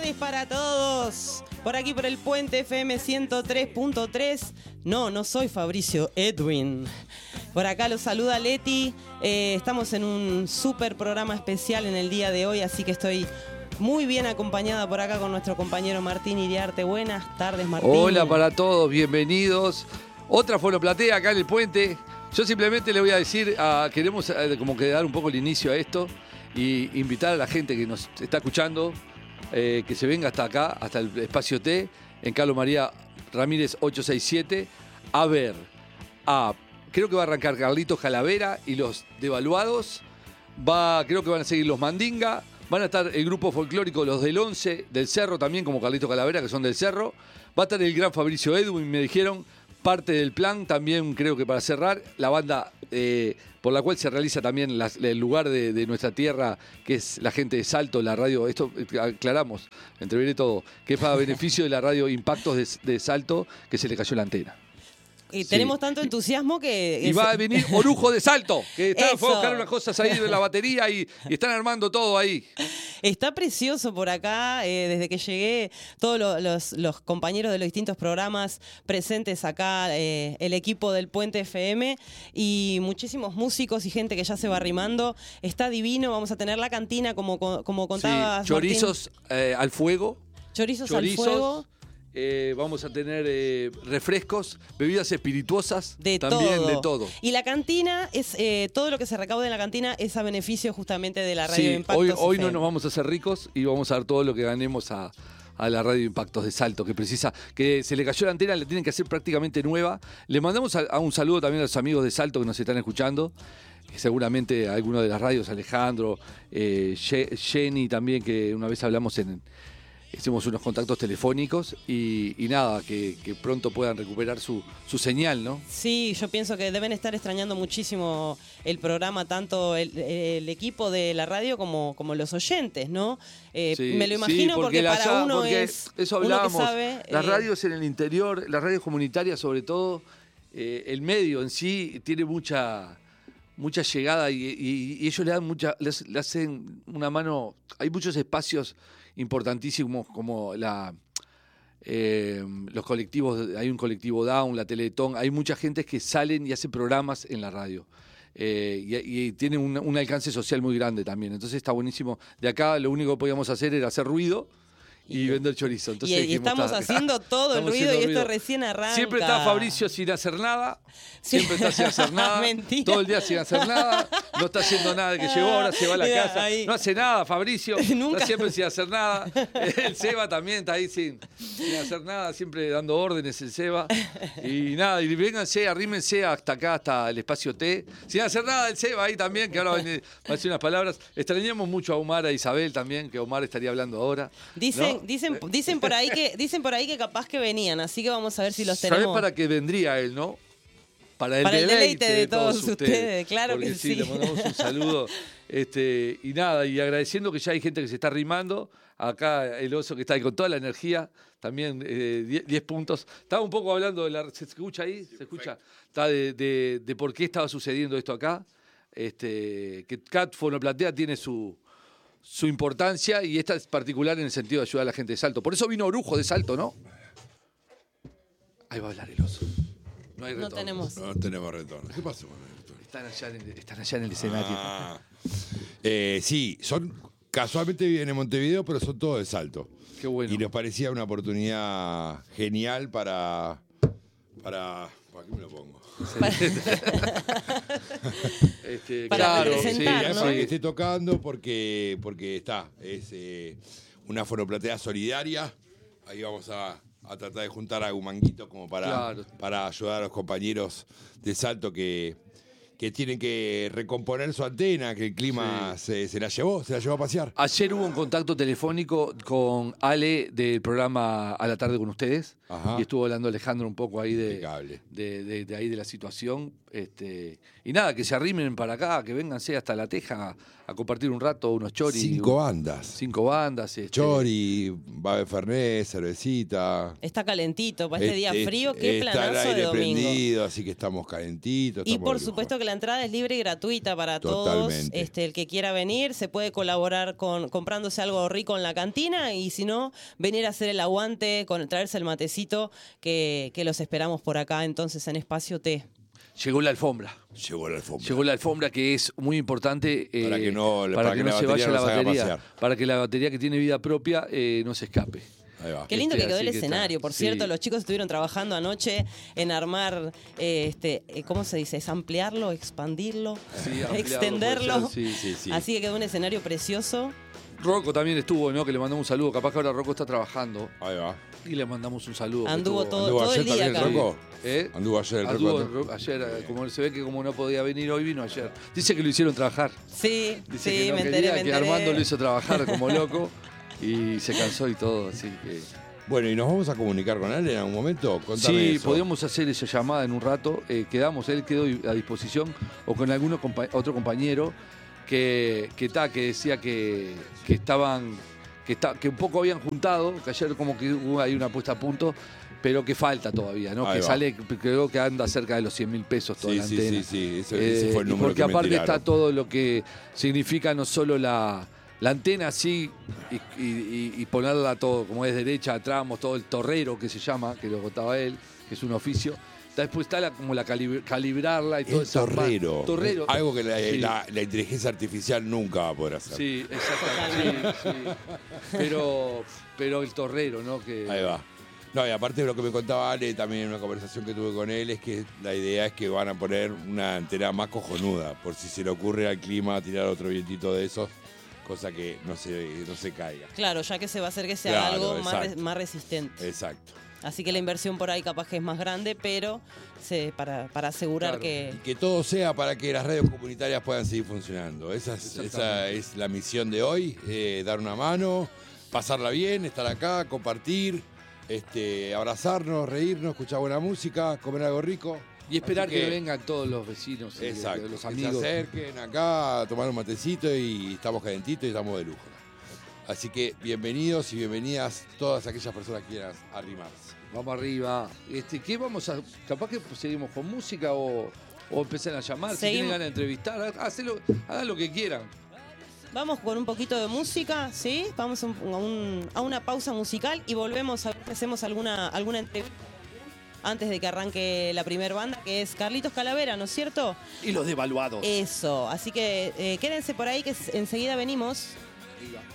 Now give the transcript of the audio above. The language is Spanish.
tardes para todos. Por aquí por el Puente FM 103.3. No soy Fabricio Edwin. Por acá los saluda Leti. Estamos en un súper programa especial en el día de hoy, así que estoy muy bien acompañada por acá con nuestro compañero Martín Iriarte. Buenas tardes, Martín. Hola para todos, bienvenidos. Otra fonoplatea acá en el Puente. Yo simplemente le voy a decir, queremos como que dar un poco el inicio a esto y invitar a la gente que nos está escuchando que se venga hasta acá, hasta el Espacio T, en Carlos María Ramírez 867, a ver, creo que va a arrancar Carlitos Calavera y los Devaluados, creo que van a seguir los Mandinga, van a estar el grupo folclórico Los del Once, del Cerro también, como Carlitos Calavera, que son del Cerro, va a estar el gran Fabricio Edwin, me dijeron, parte del plan, también creo que para cerrar, la banda por la cual se realiza también el lugar de nuestra tierra, que es la gente de Salto, la radio, esto aclaramos, entreveré todo, que es para beneficio de la radio Impactos de Salto, que se le cayó la antena. Y tenemos tanto entusiasmo que... Y va a venir Orujo de Salto, que está a buscar unas cosas ahí de la batería y están armando todo ahí. Está precioso por acá, desde que llegué, todos los compañeros de los distintos programas presentes acá, el equipo del Puente FM y muchísimos músicos y gente que ya se va arrimando. Está divino, vamos a tener la cantina como contabas, sí, chorizos al fuego. Chorizos al fuego. Vamos a tener refrescos, bebidas espirituosas, de todo. Y la cantina, es todo lo que se recaude en la cantina es a beneficio justamente de la radio Impactos. Hoy no nos vamos a hacer ricos y vamos a dar todo lo que ganemos a la radio Impactos de Salto, que se le cayó la antena, la tienen que hacer prácticamente nueva. Le mandamos un saludo también a los amigos de Salto que nos están escuchando. Seguramente algunos de las radios, Alejandro, Jenny también, que una vez hablamos hicimos unos contactos telefónicos y nada, que pronto puedan recuperar su señal, ¿no? Sí, yo pienso que deben estar extrañando muchísimo el programa, tanto el equipo de la radio como los oyentes, ¿no? Sí, me lo imagino porque para uno es... Eso hablábamos, uno que sabe, las radios en el interior, las radios comunitarias sobre todo, el medio en sí tiene mucha llegada y ellos le hacen una mano, hay muchos espacios importantísimos como los colectivos, hay un colectivo Down, la Teletón, hay mucha gente que salen y hacen programas en la radio y tienen un alcance social muy grande también, entonces está buenísimo. De acá lo único que podíamos hacer era hacer ruido y vender chorizo. Entonces, y estamos haciendo todo el ruido y esto recién arranca. Siempre está Fabricio sin hacer nada. Siempre está sin hacer nada. Mentira. Todo el día sin hacer nada. No está haciendo nada de que llegó, ahora se va a la casa. Ahí. No hace nada, Fabricio. Nunca. Está siempre sin hacer nada. El Seba también está ahí sin hacer nada, siempre dando órdenes el Seba. Y nada, y vénganse, arrímense hasta acá, hasta el Espacio T. Sin hacer nada el Seba ahí también, que ahora va a decir unas palabras. Extrañamos mucho a Omar, a Isabel también, que Omar estaría hablando ahora. Dicen por ahí que capaz que venían, así que vamos a ver si los tenemos. ¿Sabés para qué vendría él, no? Para el deleite de todos ustedes, claro que sí. Le mandamos un saludo. Y nada, y agradeciendo que ya hay gente que se está arrimando. Acá el oso que está ahí con toda la energía, también 10 puntos. Estaba un poco hablando ¿se escucha ahí? ¿Se escucha? Está de por qué estaba sucediendo esto acá. Que cada fonoplatea tiene su importancia y esta es particular en el sentido de ayudar a la gente de Salto. Por eso vino Orujo de Salto, ¿no? Ahí va a hablar el oso. No hay retorno. No tenemos retorno. ¿Qué pasó con el retorno? Están allá en el escenario. Sí, casualmente viven en Montevideo, pero son todos de Salto. Qué bueno. Y nos parecía una oportunidad genial ¿para qué me lo pongo? Claro, sí, ¿no? para que esté tocando porque es una fonoplatea solidaria. Ahí vamos a tratar de juntar algún manguito como para ayudar a los compañeros de Salto que tienen que recomponer su antena, que el clima se la llevó a pasear. Ayer hubo un contacto telefónico con Ale del programa A la Tarde con ustedes. Ajá. Y estuvo hablando Alejandro un poco ahí de ahí de la situación. Y nada, que se arrimen para acá, que vénganse hasta La Teja a compartir un rato unos choris. 5 bandas. 5 bandas. Chori, va de Fernet, cervecita. Está calentito para este día frío, qué planazo está el aire de domingo. prendido, así que estamos calentitos. Y por supuesto que la entrada es libre y gratuita para Totalmente. todos. El que quiera venir se puede colaborar comprándose algo rico en la cantina y si no, venir a hacer el aguante, traerse el matecito que los esperamos por acá entonces en Espacio T. Llegó la alfombra. Llegó la alfombra que es muy importante para que no se vaya la batería. Para que la batería que tiene vida propia no se escape. Ahí va. Qué lindo que quedó el así que escenario, está. por Sí. cierto, los chicos estuvieron trabajando anoche en armar, ¿cómo se dice? ¿Es ampliarlo, expandirlo, Sí, ampliarlo, extenderlo? puede ser, Sí. Así que quedó un escenario precioso. Rocco también estuvo, ¿no? Que le mandamos un saludo. Capaz que ahora Rocco está trabajando Ahí va. y le mandamos un saludo. que Anduvo estuvo- todo ayer el día también, acá. Rocco. ¿Eh? Anduvo ayer el Anduvo Rocco. ayer, como se ve que como no podía venir hoy, vino ayer. Dice que lo hicieron trabajar. Sí, Dice sí, que no me quería, enteré. que Armando lo hizo trabajar como loco y se cansó y todo, así que... Bueno, ¿y nos vamos a comunicar con él en algún momento? Contame Sí, eso. podíamos hacer esa llamada en un rato. Él quedó a disposición o con otro compañero que decía que estaban, que un poco habían juntado, que ayer como que hubo ahí una puesta a punto, pero que falta todavía, ¿no? Ahí Que va. creo que anda cerca de los 100.000 pesos toda la antena. Sí. Ese fue el Y número porque que me aparte tiraron. está todo lo que significa no solo la antena así y ponerla todo como es derecha, a tramos, todo el torrero que se llama, que lo contaba él, que es un oficio. Después está como la calibrarla y todo El torrero. Torrero. Algo que Sí. la inteligencia artificial nunca va a poder hacer. Sí, exactamente. Sí. Pero el torrero, ¿no? Que, Ahí va. No, y aparte de lo que me contaba Ale, también en una conversación que tuve con él, es que la idea es que van a poner una antena más cojonuda, por si se le ocurre al clima tirar otro vientito de esos, cosa que no se caiga. Claro, ya que se va a hacer que sea Claro, algo exacto. más resistente. Exacto. Así que la inversión por ahí capaz que es más grande, pero para asegurar Claro. que... Y que todo sea para que las radios comunitarias puedan seguir funcionando. Esa es la misión de hoy, dar una mano, pasarla bien, estar acá, compartir, abrazarnos, reírnos, escuchar buena música, comer algo rico. Y esperar Así que vengan todos los vecinos y Exacto, los que amigos. se acerquen acá a tomar un matecito y estamos calentitos y estamos de lujo. Así que bienvenidos y bienvenidas todas aquellas personas que quieran arrimarse. Vamos arriba. ¿Qué vamos a...? Capaz que seguimos con música o empiezan a llamar. Si tienen ganas de entrevistar, hagan lo que quieran. Vamos con un poquito de música, ¿sí? Vamos a una pausa musical y volvemos, hacemos alguna entrevista antes de que arranque la primer banda, que es Carlitos Calavera, ¿no es cierto? Y los devaluados. Eso, así que quédense por ahí que enseguida venimos. Arriba.